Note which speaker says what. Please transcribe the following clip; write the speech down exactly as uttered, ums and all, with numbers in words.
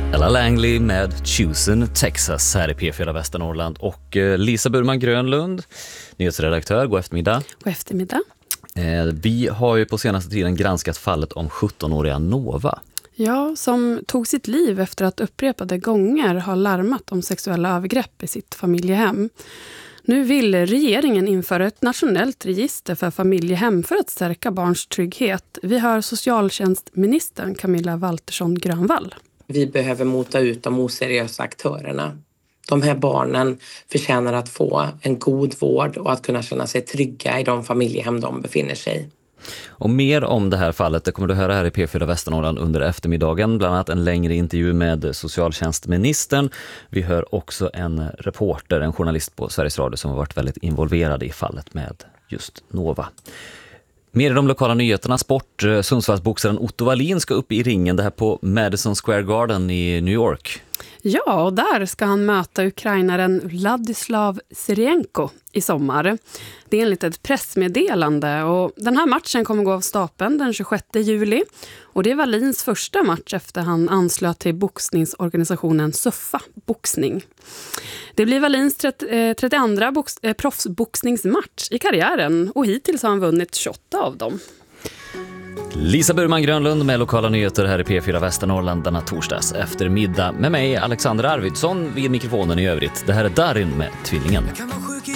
Speaker 1: Ella Langley med Chosen Texas här i P fyra Västernorrland och Lisa Burman Grönlund, nyhetsredaktör. God eftermiddag.
Speaker 2: God eftermiddag.
Speaker 1: Eh, vi har ju på senaste tiden granskat fallet om sjuttonåriga Nova.
Speaker 2: Ja, som tog sitt liv efter att upprepade gånger ha larmat om sexuella övergrepp i sitt familjehem. Nu vill regeringen införa ett nationellt register för familjehem för att stärka barns trygghet. Vi hör socialtjänstministern Camilla Waltersson Grönvall.
Speaker 3: Vi behöver mota ut de oseriösa aktörerna. De här barnen förtjänar att få en god vård och att kunna känna sig trygga i de familjehem de befinner sig i.
Speaker 1: Och mer om det här fallet det kommer du höra här i P fyra Västernorrland under eftermiddagen. Bland annat en längre intervju med socialtjänstministern. Vi hör också en reporter, en journalist på Sveriges Radio som har varit väldigt involverad i fallet med just Nova. Mer i de lokala nyheterna. Sport. Sundsvallsboxaren Otto Wallin ska upp i ringen. Det här på Madison Square Garden i New York.
Speaker 2: Ja, och där ska han möta ukrainaren Vladislav Serenko i sommar. Det är enligt ett pressmeddelande och den här matchen kommer gå av stapeln den tjugosjätte juli. Och det är Wallins första match efter han anslöt till boxningsorganisationen Suffa Boxning. Det blir Wallins trettioandra box, eh, proffsboxningsmatch i karriären och hittills har han vunnit tjugoåtta av dem.
Speaker 1: Lisa Burman Grönlund med lokala nyheter här i P fyra Västernorrland denna torsdags eftermiddag med mig Alexander Arvidsson vid mikrofonen i övrigt. Det här är Darin med Tvillingen.